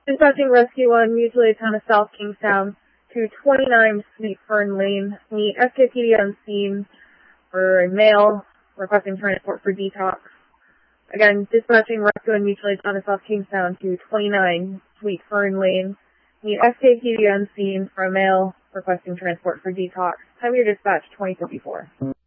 Dispatching Rescue 1, Mutual Town of South Kingstown to 29 Sweet Fern Lane. Meet SKPD on scene for a male requesting transport for detox. Again, dispatching Rescue 1, Mutual Town of South Kingstown to 29 Sweet Fern Lane. Meet SKPD on scene for a male requesting transport for detox. Time of your dispatch, 2054.